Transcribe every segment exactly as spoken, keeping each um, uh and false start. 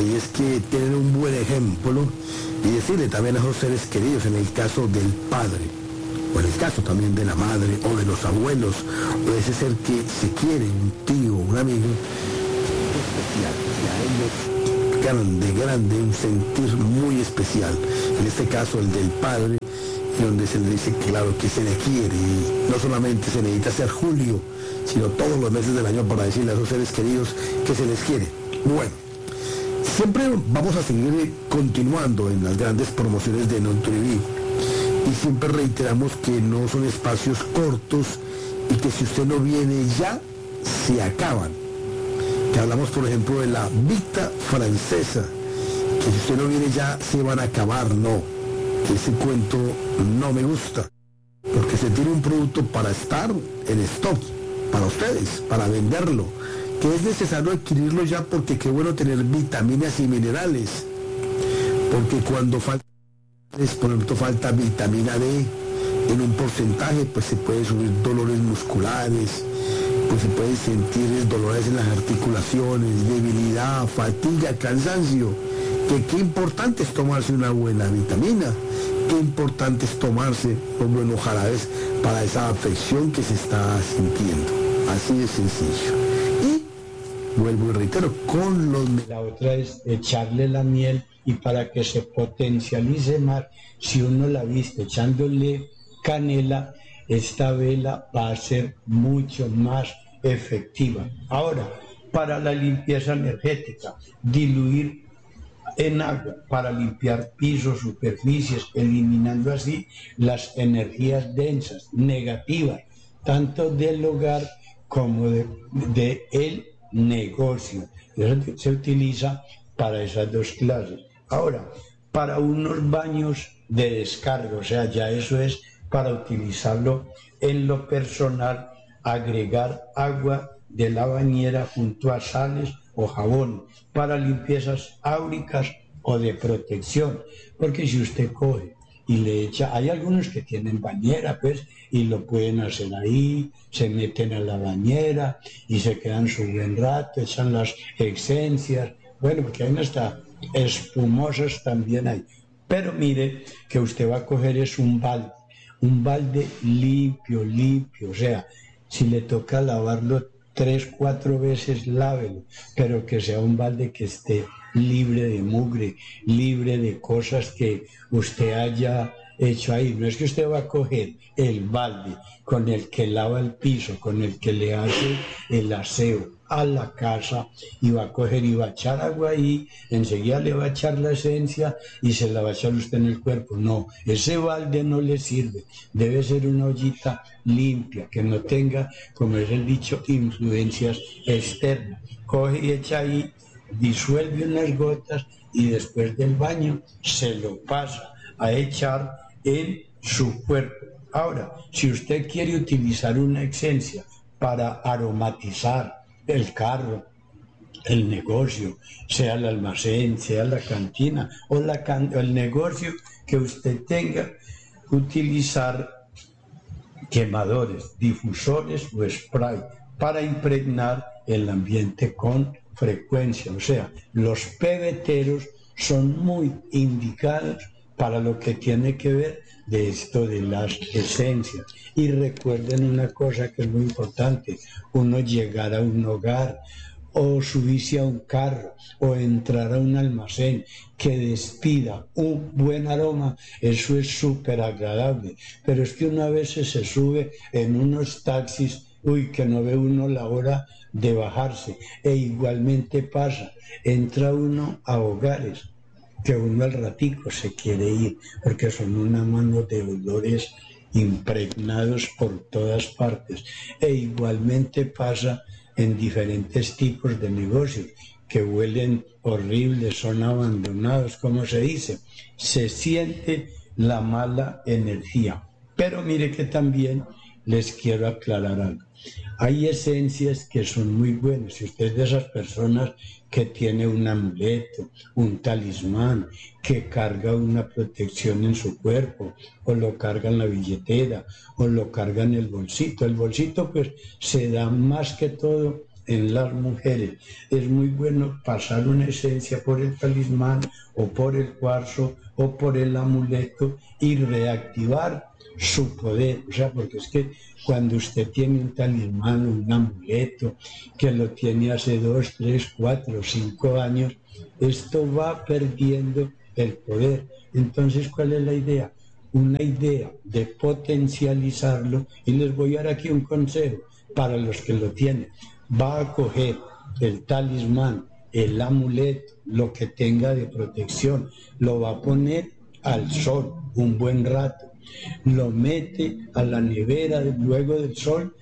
y es que tener un buen ejemplo y decirle también a esos seres queridos, en el caso del padre, o en el caso también de la madre, o de los abuelos, o de ese ser que se quiere, un tío, un amigo, especial, y a ellos grande, grande, un sentir muy especial, en este caso el del padre, donde se le dice claro que se le quiere, y no solamente se necesita ser julio, sino todos los meses del año para decirle a esos seres queridos que se les quiere. Bueno, siempre vamos a seguir continuando en las grandes promociones de Nutriví, y siempre reiteramos que no son espacios cortos y que si usted no viene ya, se acaban. Que hablamos, por ejemplo, de la Vita francesa, que si usted no viene ya, se van a acabar. No, que ese cuento no me gusta, porque se tiene un producto para estar en stock, para ustedes, para venderlo, que es necesario adquirirlo ya, porque qué bueno tener vitaminas y minerales, porque cuando falta, por ejemplo, falta vitamina D en un porcentaje, pues se puede subir dolores musculares, pues se pueden sentir dolores en las articulaciones, debilidad, fatiga, cansancio. Que qué importante es tomarse una buena vitamina, qué importante es tomarse unos buenos jarabes para esa afección que se está sintiendo. Así de sencillo. Y vuelvo y reitero, con los... La otra es echarle la miel, y para que se potencialice más, si uno la viste echándole canela, esta vela va a ser mucho más efectiva. Ahora, para la limpieza energética, diluir en agua para limpiar pisos, superficies, eliminando así las energías densas, negativas, tanto del hogar como de, de el negocio. Eso se utiliza para esas dos clases. Ahora, para unos baños de descarga, o sea, ya eso es para utilizarlo en lo personal, agregar agua de la bañera junto a sales o jabón para limpiezas áuricas o de protección, porque si usted coge y le echa, hay algunos que tienen bañera, pues, y lo pueden hacer ahí, se meten a la bañera y se quedan su buen rato, echan las esencias, bueno, porque hay hasta espumosas también hay, pero mire que usted va a coger es un balde, un balde limpio, limpio, o sea, si le toca lavarlo tres, cuatro veces, lávelo, pero que sea un balde que esté libre de mugre, libre de cosas que usted haya hecho ahí. No es que usted va a coger el balde con el que lava el piso, con el que le hace el aseo a la casa, y va a coger y va a echar agua ahí, enseguida le va a echar la esencia y se la va a echar usted en el cuerpo. No, ese balde no le sirve, debe ser una ollita limpia, que no tenga, como es el dicho, influencias externas. Coge y echa ahí, disuelve unas gotas y después del baño se lo pasa a echar en su cuerpo. Ahora, si usted quiere utilizar una esencia para aromatizar el carro, el negocio, sea el almacén, sea la cantina o la can- el negocio que usted tenga, utilizar quemadores, difusores o spray para impregnar el ambiente con frecuencia. O sea, los pebeteros son muy indicados para lo que tiene que ver de esto de las esencias. Y recuerden una cosa que es muy importante: uno llegar a un hogar o subirse a un carro o entrar a un almacén que despida un buen aroma, eso es súper agradable. Pero es que una vez se sube en unos taxis, uy, que no ve uno la hora de bajarse. E igualmente pasa, entra uno a hogares que uno al ratico se quiere ir, porque son una mano de olores impregnados por todas partes. E igualmente pasa en diferentes tipos de negocios, que huelen horribles, son abandonados, como se dice. Se siente la mala energía. Pero mire que también les quiero aclarar algo. Hay esencias que son muy buenas. Si usted es de esas personas que tiene un amuleto, un talismán, que carga una protección en su cuerpo, o lo carga en la billetera, o lo carga en el bolsito. El bolsito pues se da más que todo en las mujeres. Es muy bueno pasar una esencia por el talismán o por el cuarzo o por el amuleto y reactivar su poder. O sea, porque es que cuando usted tiene un talismán o un amuleto que lo tiene hace dos, tres, cuatro, cinco años, esto va perdiendo el poder. Entonces, ¿cuál es la idea? Una idea de potencializarlo, y les voy a dar aquí un consejo para los que lo tienen. Va a coger el talismán, el amuleto, lo que tenga de protección, lo va a poner al sol un buen rato, lo mete a la nevera luego del sol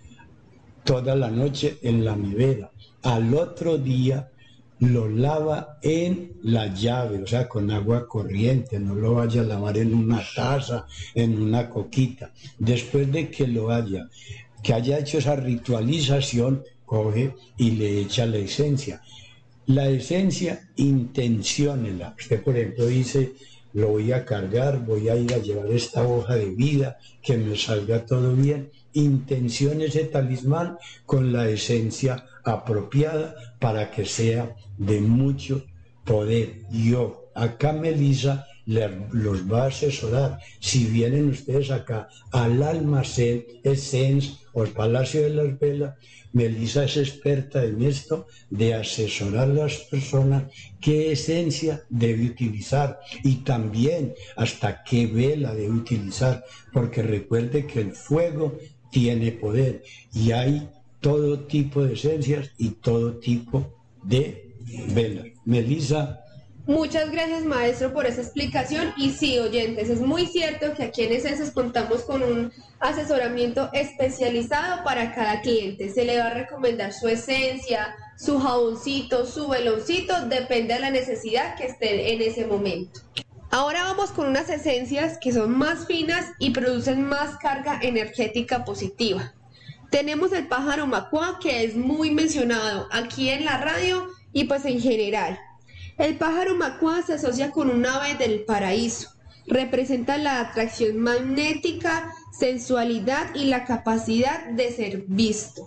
toda la noche en la nevera. Al otro día lo lava en la llave, o sea, con agua corriente, no lo vaya a lavar en una taza, en una coquita. Después de que lo haya, que haya hecho esa ritualización, coge y le echa la esencia. La esencia, intenciónela. Usted, por ejemplo, dice, lo voy a cargar, voy a ir a llevar esta hoja de vida, que me salga todo bien. Intencione ese talismán con la esencia apropiada para que sea de mucho poder. Yo, acá Melissa, les, los va a asesorar. Si vienen ustedes acá al almacén Essence o al Palacio de las Velas, Melissa es experta en esto de asesorar a las personas qué esencia debe utilizar y también hasta qué vela debe utilizar, porque recuerde que el fuego tiene poder y hay todo tipo de esencias y todo tipo de velas. Melissa. Muchas gracias, maestro, por esa explicación. Y sí, oyentes, es muy cierto que aquí en Esencias contamos con un asesoramiento especializado para cada cliente. Se le va a recomendar su esencia, su jaboncito, su veloncito, depende de la necesidad que esté en ese momento. Ahora vamos con unas esencias que son más finas y producen más carga energética positiva. Tenemos el pájaro macuá, que es muy mencionado aquí en la radio y pues en general. El pájaro macuá se asocia con un ave del paraíso. Representa la atracción magnética, sensualidad y la capacidad de ser visto.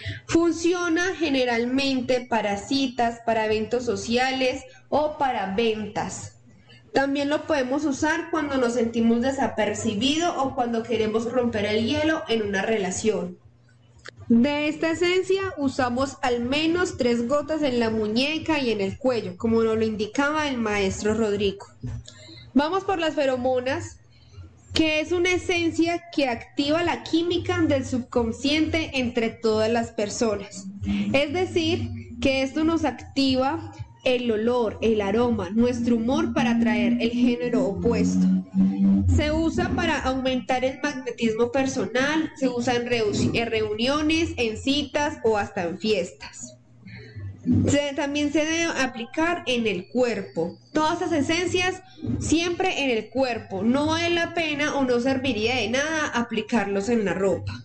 Funciona generalmente para citas, para eventos sociales o para ventas. También lo podemos usar cuando nos sentimos desapercibidos o cuando queremos romper el hielo en una relación. De esta esencia usamos al menos tres gotas en la muñeca y en el cuello, como nos lo indicaba el maestro Rodrigo. Vamos por las feromonas, que es una esencia que activa la química del subconsciente entre todas las personas. Es decir, que esto nos activa el olor, el aroma, nuestro humor para atraer el género opuesto. Se usa para aumentar el magnetismo personal, se usa en, reu- en reuniones, en citas o hasta en fiestas. Se, también se debe aplicar en el cuerpo. Todas las esencias siempre en el cuerpo. No vale la pena o no serviría de nada aplicarlos en la ropa.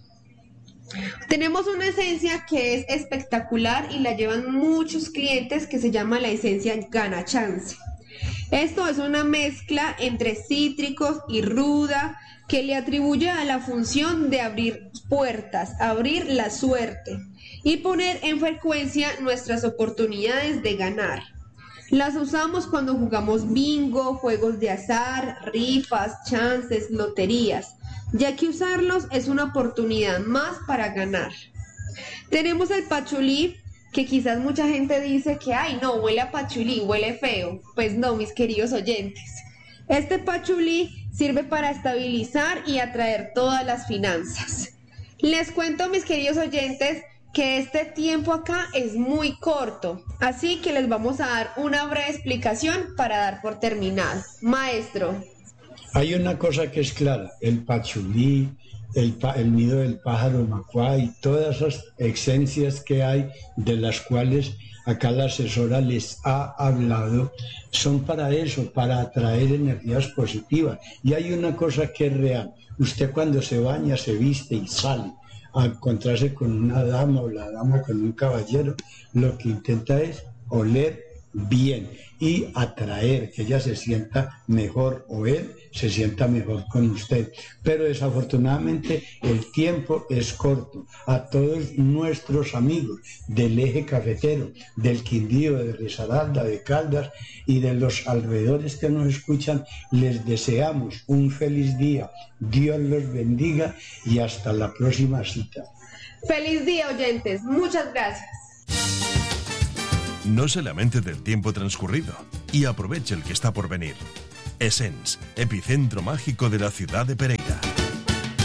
Tenemos una esencia que es espectacular y la llevan muchos clientes, que se llama la esencia Gana Chance. Esto es una mezcla entre cítricos y ruda que le atribuye a la función de abrir puertas, abrir la suerte y poner en frecuencia nuestras oportunidades de ganar. Las usamos cuando jugamos bingo, juegos de azar, rifas, chances, loterías, ya que usarlos es una oportunidad más para ganar. Tenemos el pachulí, que quizás mucha gente dice que, ay, no, huele a pachulí, huele feo. Pues no, mis queridos oyentes. Este pachulí sirve para estabilizar y atraer todas las finanzas. Les cuento, mis queridos oyentes, que este tiempo acá es muy corto, así que les vamos a dar una breve explicación para dar por terminado. Maestro. Hay una cosa que es clara, el pachulí, el, pa, el nido del pájaro macuá y todas esas esencias que hay, de las cuales acá la asesora les ha hablado, son para eso, para atraer energías positivas. Y hay una cosa que es real, usted cuando se baña, se viste y sale a encontrarse con una dama o la dama con un caballero, lo que intenta es oler bien y atraer que ella se sienta mejor o él se sienta mejor con usted. Pero desafortunadamente el tiempo es corto. A todos nuestros amigos del eje cafetero, del Quindío, de Risaralda, de Caldas y de los alrededores que nos escuchan, les deseamos un feliz día. Dios los bendiga y hasta la próxima cita. Feliz día, oyentes. Muchas gracias. No se lamente del tiempo transcurrido y aproveche el que está por venir. Essence, epicentro mágico de la ciudad de Pereira.